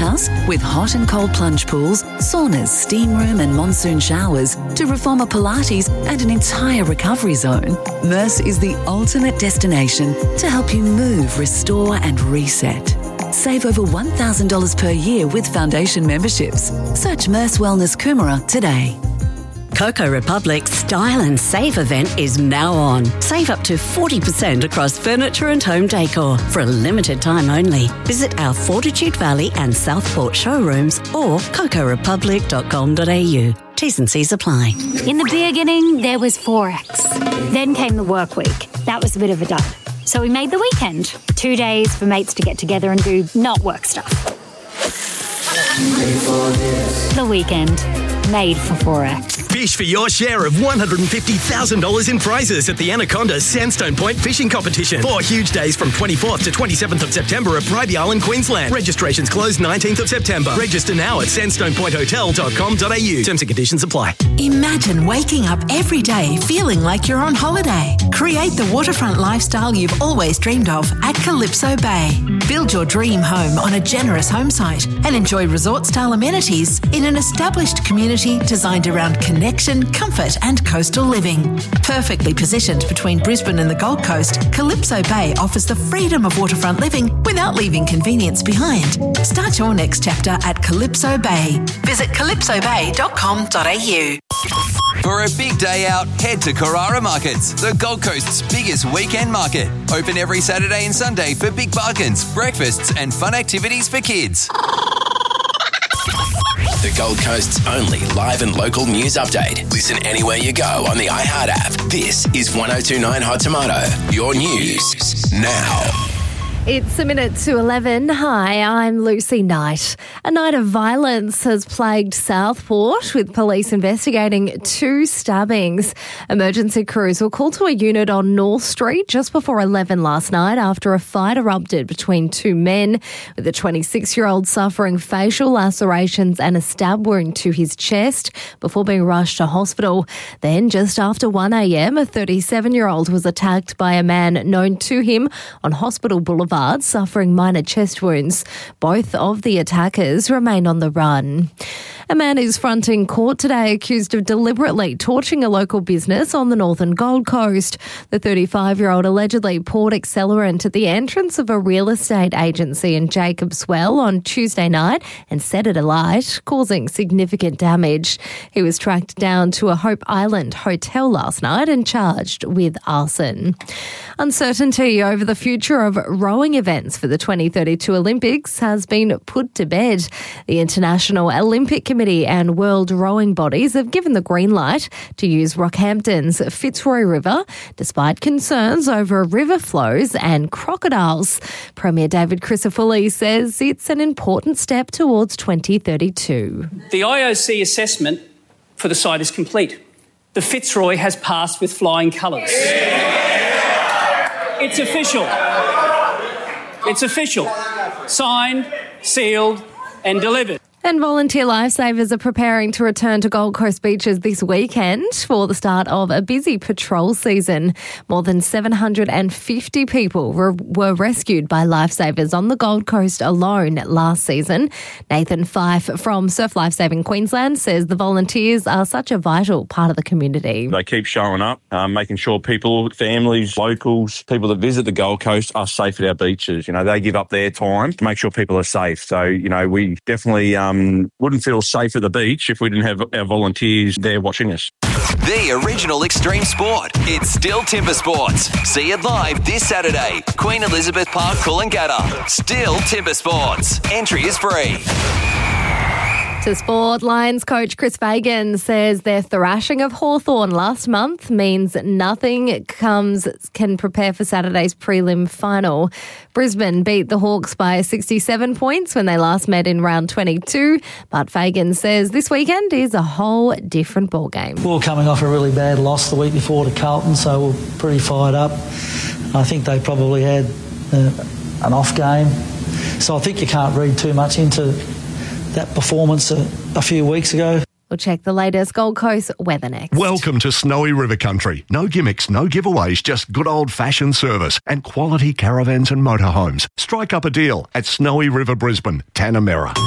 house with hot and cold plunge pools, saunas, steam room and monsoon showers to reformer Pilates and an entire recovery zone, Merce is the ultimate destination to help you move, restore and reset. Save over $1,000 per year with foundation memberships. Search Merce Wellness Coomera today. Coco Republic's Style and Save event is now on. Save up to 40% across furniture and home decor for a limited time only. Visit our Fortitude Valley and Southport showrooms or cocorepublic.com.au. T's and C's apply. In the beginning, there was Forex. Then came the work week. That was a bit of a dud. So we made the weekend. 2 days for mates to get together and do not work stuff. The weekend. Made for Forex. Fish for your share of $150,000 in prizes at the Anaconda Sandstone Point Fishing Competition. 4 huge days from 24th to 27th of September at Bribie Island, Queensland. Registrations close 19th of September. Register now at sandstonepointhotel.com.au. Terms and conditions apply. Imagine waking up every day feeling like you're on holiday. Create the waterfront lifestyle you've always dreamed of at Calypso Bay. Build your dream home on a generous home site and enjoy resort-style amenities in an established community designed around connection, comfort and coastal living. Perfectly positioned between Brisbane and the Gold Coast, Calypso Bay offers the freedom of waterfront living without leaving convenience behind. Start your next chapter at Calypso Bay. Visit calypsobay.com.au. For a big day out, head to Carrara Markets, the Gold Coast's biggest weekend market. Open every Saturday and Sunday for big bargains, breakfasts and fun activities for kids. The Gold Coast's only live and local news update. Listen anywhere you go on the iHeart app. This is 102.9 Hot Tomato. Your news now. It's 11:01. Hi, I'm Lucy Knight. A night of violence has plagued Southport, with police investigating 2 stabbings. Emergency crews were called to a unit on North Street just before 11 last night after a fight erupted between 2 men, with a 26-year-old suffering facial lacerations and a stab wound to his chest before being rushed to hospital. Then, just after 1 a.m, a 37-year-old was attacked by a man known to him on Hospital Boulevard, suffering minor chest wounds. Both of the attackers remain on the run. A man is fronting court today accused of deliberately torching a local business on the northern Gold Coast. The 35-year-old allegedly poured accelerant at the entrance of a real estate agency in Jacobs Well on Tuesday night and set it alight, causing significant damage. He was tracked down to a Hope Island hotel last night and charged with arson. Uncertainty over the future of rowing events for the 2032 Olympics has been put to bed. The International Olympic Committee and World Rowing bodies have given the green light to use Rockhampton's Fitzroy River, despite concerns over river flows and crocodiles. Premier David Crisafulli says it's an important step towards 2032. The IOC assessment for the site is complete. The Fitzroy has passed with flying colours. It's official. It's official. Signed, sealed and delivered. And volunteer lifesavers are preparing to return to Gold Coast beaches this weekend for the start of a busy patrol season. More than 750 people were rescued by lifesavers on the Gold Coast alone last season. Nathan Fife from Surf Lifesaving Queensland says the volunteers are such a vital part of the community. They keep showing up, making sure people, families, locals, people that visit the Gold Coast are safe at our beaches. You know, they give up their time to make sure people are safe. So, you know, we definitely wouldn't feel safe at the beach if we didn't have our volunteers there watching us. The original extreme sport. It's still Timber Sports. See it live this Saturday. Queen Elizabeth Park, Coolangatta. Still Timber Sports. Entry is free. To sport, Lions coach Chris Fagan says their thrashing of Hawthorn last month means nothing can prepare for Saturday's prelim final. Brisbane beat the Hawks by 67 points when they last met in round 22, but Fagan says this weekend is a whole different ballgame. We were coming off a really bad loss the week before to Carlton, so we're pretty fired up. I think they probably had an off game, so I think you can't read too much into that performance a few weeks ago. We'll check the latest Gold Coast weather next. Welcome to Snowy River Country. No gimmicks, no giveaways, just good old-fashioned service and quality caravans and motorhomes. Strike up a deal at Snowy River Brisbane, Tanamera.